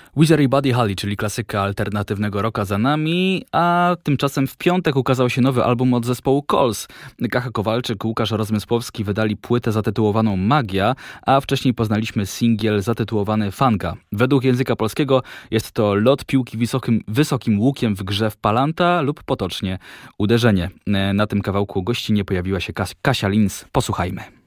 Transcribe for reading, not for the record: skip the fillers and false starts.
Weezer i Buddy Holly, czyli klasyka alternatywnego rocka za nami, a tymczasem w piątek ukazał się nowy album od zespołu Cols. Kacha Kowalczyk, Łukasz Rozmysłowski wydali płytę zatytułowaną Magia, a wcześniej poznaliśmy singiel zatytułowany Fanka. Według języka polskiego jest to lot piłki wysokim łukiem w grze w Palanta lub potocznie uderzenie. Na tym kawałku gościnnie pojawiła się Kasia Lins. Posłuchajmy.